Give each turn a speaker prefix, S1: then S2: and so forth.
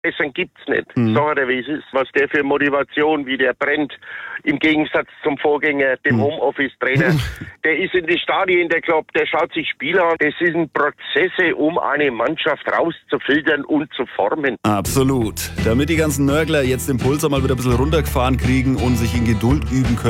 S1: Besseren gibt's nicht. Sag er, wie es ist. Was der für Motivation, wie der brennt. Im Gegensatz zum Vorgänger, dem Homeoffice-Trainer. Der ist in die Stadien, der Club, der schaut sich Spiele an. Das sind Prozesse, um eine Mannschaft rauszufiltern und zu formen.
S2: Absolut. Damit die ganzen Nörgler jetzt den Puls mal wieder ein bisschen runtergefahren kriegen und sich in Geduld üben können.